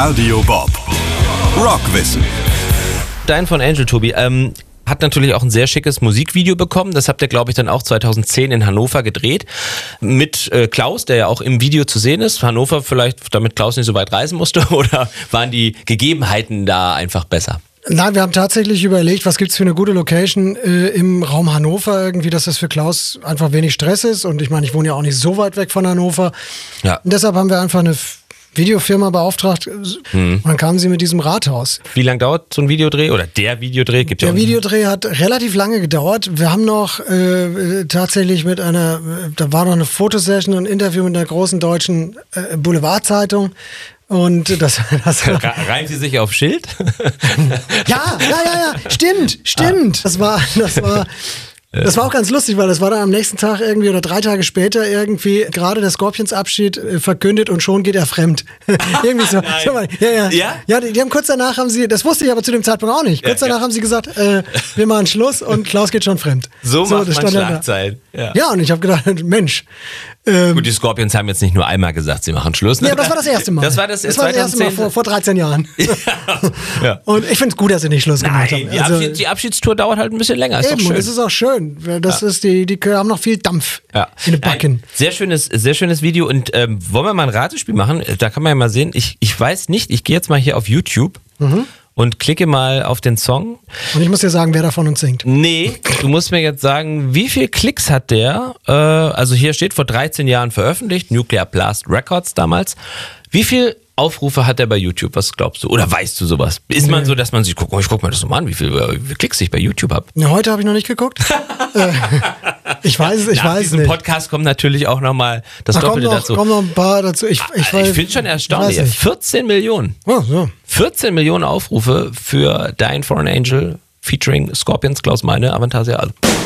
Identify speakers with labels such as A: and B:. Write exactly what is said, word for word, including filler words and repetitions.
A: Radio Bob. Rockwissen.
B: Dying for an Angel, Tobi, ähm, hat natürlich auch ein sehr schickes Musikvideo bekommen. Das habt ihr, glaube ich, dann auch zweitausendzehn in Hannover gedreht. Mit äh, Klaus, der ja auch im Video zu sehen ist. Hannover vielleicht, damit Klaus nicht so weit reisen musste, oder waren die Gegebenheiten da einfach besser?
C: Nein, wir haben tatsächlich überlegt, was gibt's für eine gute Location äh, im Raum Hannover irgendwie, dass das für Klaus einfach wenig Stress ist. Und ich meine, ich wohne ja auch nicht so weit weg von Hannover.
B: Ja.
C: Und deshalb haben wir einfach eine Videofirma beauftragt
B: Mhm.
C: und dann kamen sie mit diesem Rathaus.
B: Wie lange dauert so ein Videodreh oder der Videodreh? Gibt ja
C: Der
B: auch-
C: Videodreh hat relativ lange gedauert. Wir haben noch äh, tatsächlich mit einer, äh, da war noch eine Fotosession und ein Interview mit einer großen deutschen äh, Boulevardzeitung. Und das, das
B: Re- Reimt sie sich auf Schild?
C: ja, ja, ja, ja, stimmt, stimmt. Das war, das war, das war auch ganz lustig, weil das war dann am nächsten Tag irgendwie oder drei Tage später irgendwie gerade der Scorpions-Abschied äh, verkündet und schon geht er fremd. irgendwie so.
B: Nein.
C: so mal, ja, ja.
B: Ja?
C: Ja, die, die haben kurz danach haben sie, das wusste ich aber zu dem Zeitpunkt auch nicht. Kurz
B: Ja,
C: danach
B: ja.
C: haben sie gesagt, äh, wir machen Schluss und Klaus geht schon fremd.
B: So, macht
C: das
B: man
C: stand dann da.
B: Schlagzeilen. Ja.
C: Ja, und ich habe gedacht, Mensch. Ähm,
B: Gut, die Scorpions haben jetzt nicht nur einmal gesagt, sie machen Schluss. Ne?
C: ja, das war das erste Mal.
B: Das war das,
C: das, war das erste Mal vor, vor dreizehn Jahren.
B: Ja.
C: Und ich finde es gut, dass sie nicht Schluss gemacht
B: Nein,
C: haben.
B: die,
C: Also-
B: Abschied, die Abschiedstour dauert halt ein bisschen länger. Ist
C: Eben,
B: doch
C: und
B: schön.
C: das ist auch schön. Das ist die, die haben noch viel Dampf
B: Ja.
C: in den Backen.
B: Ein sehr schönes, sehr schönes Video. Und ähm, wollen wir mal ein Ratespiel machen? Da kann man ja mal sehen. Ich, ich weiß nicht, ich gehe jetzt mal hier auf YouTube
C: Mhm.
B: und klicke mal auf den Song.
C: Und ich muss dir sagen, wer da von uns singt.
B: Nee, du musst mir jetzt sagen, wie viel Klicks hat der? Äh, also hier steht vor dreizehn Jahren veröffentlicht, Nuclear Blast Records damals. Wie viel Aufrufe hat der bei YouTube? Was glaubst du? Oder weißt du sowas? Ist man so, dass man sich guckt, oh, ich guck mal das nochmal an, wie viel, wie viel Klicks ich bei YouTube habe?
C: Ja, heute habe ich noch nicht geguckt. äh, ich weiß es, ich
B: Nach
C: weiß
B: diesem
C: nicht.
B: Podcast kommt natürlich auch nochmal das
C: Da kommen
B: Doppelte
C: noch,
B: dazu.
C: kommen noch ein paar dazu. Ich, ich,
B: Ich,
C: weiß-
B: finde schon erstaunlich.
C: ich weiß nicht.
B: vierzehn Millionen.
C: Oh, so.
B: vierzehn Millionen Aufrufe für Dying for an Angel featuring Scorpions, Klaus Meine, Avantasia.